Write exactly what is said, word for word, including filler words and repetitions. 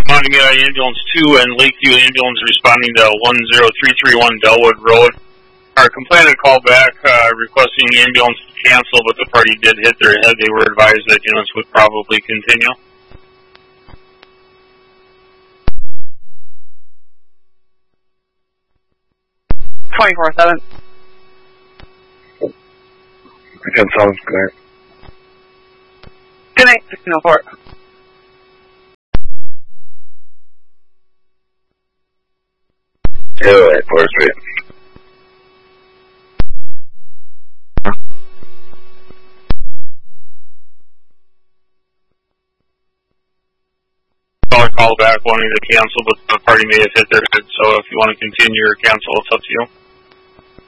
Responding uh, Ambulance two and Lakeview Ambulance responding to one zero three three one Delwood Road. Our complainant called back uh, requesting the ambulance to cancel, but the party did hit their head. They were advised that units would probably continue. twenty-four seven. That sounds good. Good night, sixteen oh four. Good night, four Street. Caller called back wanting to cancel, but the party may have hit their head, so if you want to continue or cancel, it's up to you.